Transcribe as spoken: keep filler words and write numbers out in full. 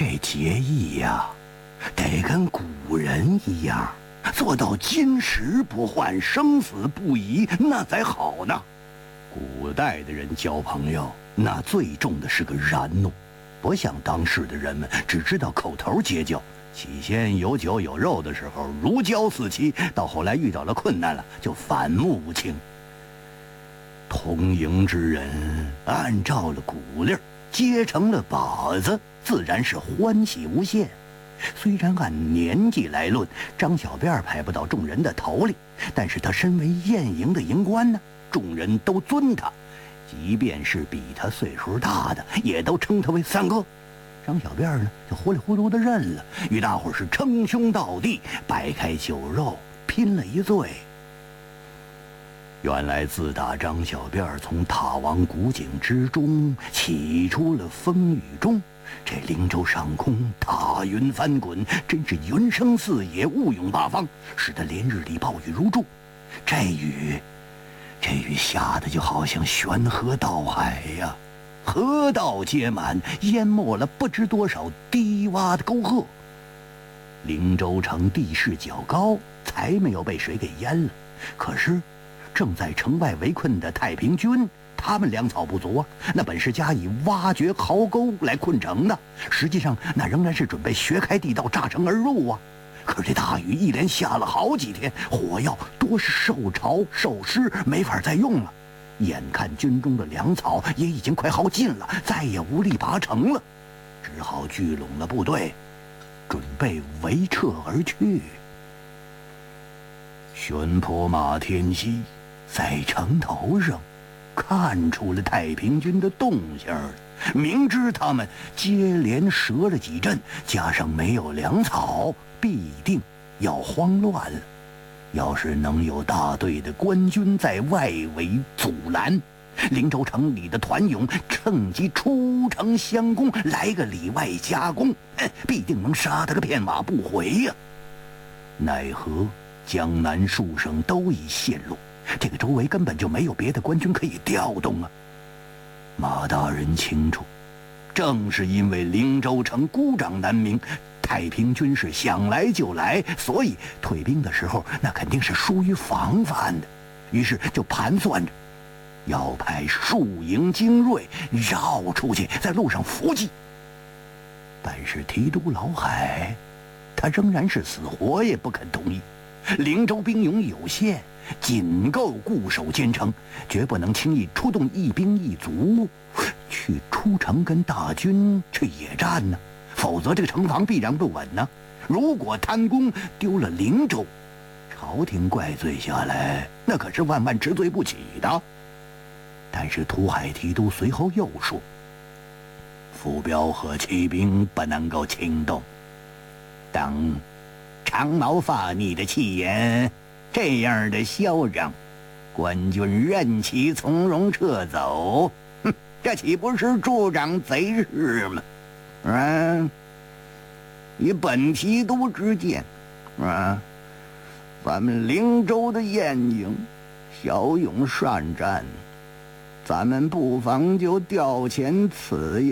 这节义呀，得跟古人一样，做到今时不换，生死不移，那才好呢。古代的人交朋友，那最重的是个然诺，不像当时的人们只知道口头结交。起先有酒有肉的时候如胶似漆，到后来遇到了困难了就反目无情。同营之人按照了古例，结成了把子，自然是欢喜无限。虽然按年纪来论，张小辫排不到众人的头里，但是他身为宴营的营官呢，众人都尊他，即便是比他岁数大的，也都称他为三哥。张小辫呢，就糊里糊涂的认了，与大伙是称兄道弟，摆开酒肉拼了一醉。原来自打张小辫从塔王古井之中起出了风雨中，这灵州上空塔云翻滚，真是云生四野，雾涌八方，使得连日里暴雨如注。这雨，这雨下的就好像悬河倒海呀！河道皆满，淹没了不知多少低洼的沟壑。灵州城地势较高，才没有被水给淹了。可是，正在城外围困的太平军，他们粮草不足啊，那本是加以挖掘壕沟来困城的，实际上那仍然是准备掘开地道炸城而入啊。可这大雨一连下了好几天，火药多是受潮受湿，没法再用了。眼看军中的粮草也已经快耗尽了，再也无力拔城了，只好聚拢了部队，准备围撤而去。玄坡马天锡在城头上看出了太平军的动静，明知他们接连折了几阵，加上没有粮草，必定要慌乱了。要是能有大队的官军在外围阻拦，灵州城里的团勇趁机出城相攻，来个里外夹攻，必定能杀他个片瓦不回呀！奈何江南数省都已陷落，这个周围根本就没有别的官军可以调动啊！马大人清楚，正是因为灵州城孤掌难鸣，太平军是想来就来，所以退兵的时候那肯定是疏于防范的。于是就盘算着要派数营精锐绕出去，在路上伏击。但是提督老海他仍然是死活也不肯同意。灵州兵勇有限，仅够固守坚城，绝不能轻易出动一兵一卒去出城跟大军去野战呢，否则这个城防必然不稳呢。如果贪功丢了灵州，朝廷怪罪下来，那可是万万治罪不起的。但是土海提督随后又说，副标和骑兵不能够轻动，等长毛发逆的气焰这样的嚣张，官军任其从容撤走，哼，这岂不是助长贼势吗？啊，以本提督之见，啊，咱们灵州的宴营骁勇善战，咱们不妨就调遣此营